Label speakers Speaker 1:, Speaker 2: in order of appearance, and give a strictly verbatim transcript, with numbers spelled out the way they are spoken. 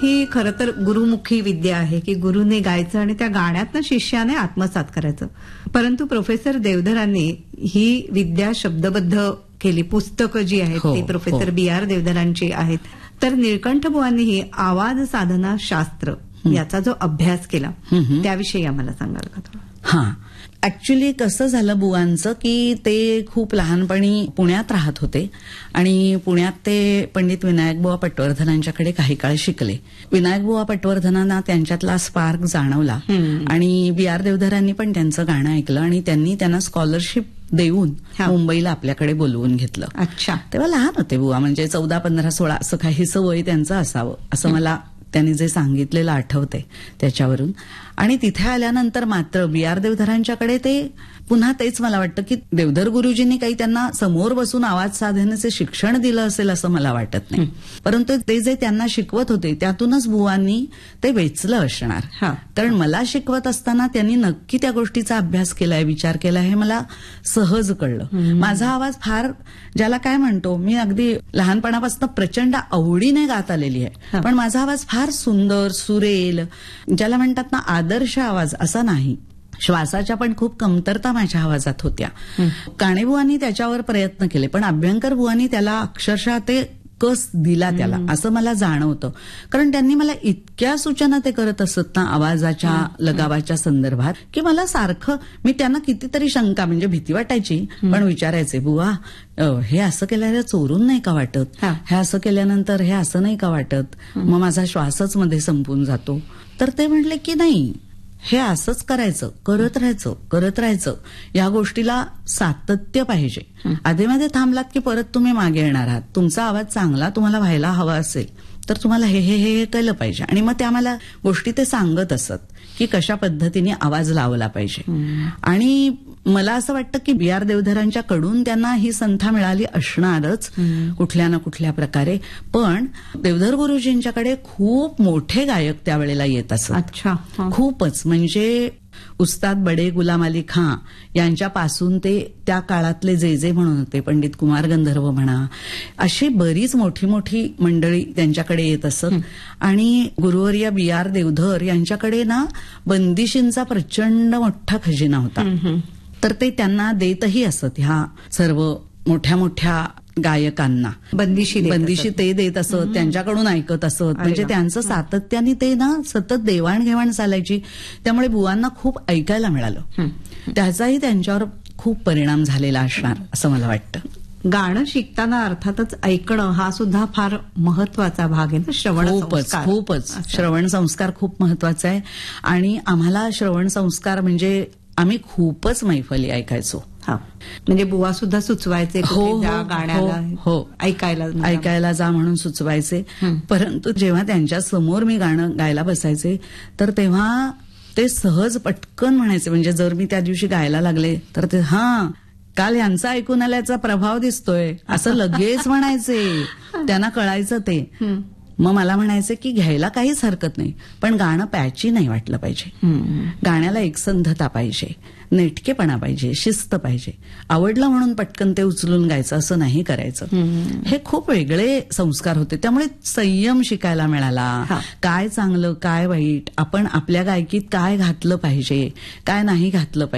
Speaker 1: ही खरं तर गुरुमुखी विद्या आहे की गुरुने गायचं आणि त्या गाण्यातनं शिष्याने आत्मसात करायचं. परंतु प्रोफेसर देवधरांनी ही विद्या शब्दबद्ध केली. पुस्तकं जी आहेत
Speaker 2: हो,
Speaker 1: ती प्रोफेसर
Speaker 2: हो.
Speaker 1: बी आर देवधरांची आहेत. तर निळकंठ बुवांनीही आवाज साधना शास्त्र याचा जो अभ्यास केला त्याविषयी आम्हाला सांगाल का थोडं?
Speaker 2: हा, ऍक्च्युली कसं झालं बुवांचं की ते खूप लहानपणी पुण्यात राहत होते आणि पुण्यात ते पंडित विनायकबुवा पटवर्धनांच्याकडे काही काळ शिकले. विनायकबुवा पटवर्धनांना त्यांच्यातला स्पार्क जाणवला आणि बी आर देवधरांनी पण त्यांचं गाणं ऐकलं आणि त्यांनी त्यांना स्कॉलरशिप देऊन मुंबईला आपल्याकडे बोलवून घेतलं.
Speaker 1: अच्छा.
Speaker 2: तेव्हा लहान होते बुवा, म्हणजे चौदा पंधरा सोळा असं काहीसं वय त्यांचं असावं असं मला त्यांनी जे सांगितलेलं आठवते त्याच्यावरून. आणि तिथे आल्यानंतर मात्र बी आर देवधरांच्याकडे ते पुन्हा तेच मला वाटतं की देवधर गुरुजींनी काही त्यांना समोर बसून आवाज साधण्याचे शिक्षण दिलं असेल असं मला वाटत नाही. परंतु ते जे त्यांना शिकवत होते त्यातूनच बुवांनी ते वेचलं असणार. कारण मला शिकवत असताना त्यांनी नक्की त्या गोष्टीचा अभ्यास केलाय, विचार केलाय हे मला सहज कळलं. माझा आवाज फार ज्याला काय म्हणतो मी अगदी लहानपणापासून प्रचंड आवडीने गात आलेली आहे, पण माझा आवाज फार सुंदर सुरेल ज्याला म्हणतात ना आदर्श आवाज असा नाही. श्वासाच्या पण खूप कमतरता माझ्या आवाजात होत्या. काणेबुवांनी त्याच्यावर प्रयत्न केले पण अभ्यंकर बुवांनी त्याला अक्षरशः ते कस दिला त्याला असं मला जाणवतं. कारण त्यांनी मला इतक्या सूचना ते करत असत ना आवाजाच्या लगावाच्या संदर्भात की मला सारखं मी त्यांना कितीतरी शंका म्हणजे भीती वाटायची पण विचारायचे, बुवा हे असं केल्यावर चोरून नाही का वाटत, हे असं केल्यानंतर हे असं नाही का वाटत, मग माझा श्वासच मध्ये संपून जातो. तर ते म्हणले की नाही, हे असंच करायचं, करत राहायचं करत राहायचं. या गोष्टीला सातत्य पाहिजे. आधीमध्ये थांबलात की परत तुम्ही मागे येणार आहात. तुमचा आवाज चांगला तुम्हाला व्हायला हवा असेल तर तुम्हाला हे हे हे केलं पाहिजे. आणि मग त्या मला गोष्टी ते सांगत असत की कशा पद्धतीने आवाज लावला पाहिजे. आणि मला असं वाटतं की बी आर देवधरांच्या कडून त्यांना ही संथा मिळाली असणारच कुठल्या ना कुठल्या प्रकारे. पण देवधर गुरुजींच्याकडे खूप मोठे गायक त्यावेळेला येत असत.
Speaker 1: अच्छा.
Speaker 2: खूपच, म्हणजे उस्ताद बडे गुलाम अली खां यांच्यापासून ते त्या काळातले जे जे म्हणून होते पंडित कुमार गंधर्व म्हणा, अशी बरीच मोठी मोठी मंडळी त्यांच्याकडे येत असत. आणि गुरुवर्य बी आर देवधर यांच्याकडे ना बंदिशींचा प्रचंड मोठा खजिना होता. तर ते त्यांना देतही असत ह्या सर्व मोठ्या मोठ्या गायकांना
Speaker 1: बंदिशी
Speaker 2: बंदिशी ते देत असत, त्यांच्याकडून ऐकत असत. म्हणजे त्यांचं सातत्याने ते ना सतत देवाणघेवाण चालायची. त्यामुळे बुवांना खूप ऐकायला मिळालं. त्याचाही त्यांच्यावर खूप परिणाम झालेला असणार असं मला वाटतं.
Speaker 1: गाणं शिकताना अर्थातच ऐकणं हा सुद्धा फार महत्वाचा भाग आहे ना. श्रवण
Speaker 2: खूपच खूपच श्रवण संस्कार खूप महत्वाचा आहे. आणि आम्हाला श्रवण संस्कार म्हणजे आम्ही खूपच मैफली ऐकायचो.
Speaker 1: हा, म्हणजे बुवा सुद्धा सुचवायचे
Speaker 2: हो
Speaker 1: गाण्याला
Speaker 2: हो
Speaker 1: ऐकायला
Speaker 2: ऐकायला जा म्हणून सुचवायचे. परंतु जेव्हा त्यांच्या समोर मी गाणं गायला बसायचे तर तेव्हा ते सहज पटकन म्हणायचे. म्हणजे जर मी त्या दिवशी गायला लागले तर ते हा काल यांचा ऐकून आल्याचा प्रभाव दिसतोय असं लगेच म्हणायचे. त्यांना कळायचं ते. मग मला म्हणायचे की घ्यायला काहीच हरकत नाही पण गाणं पॅची नाही वाटलं पाहिजे. गाण्याला एकसंधता पाहिजे, नेटकेपणा पाहिजे, शिस्त पाहिजे. आवडलं म्हणून पटकन ते उचलून गायचं असं नाही करायचं. हे खूप वेगळे संस्कार होते. त्यामुळे संयम शिकायला मिळाला. काय चांगलं काय वाईट, आपण आपल्या गायकीत काय घातलं पाहिजे काय नाही घातलं पाहिजे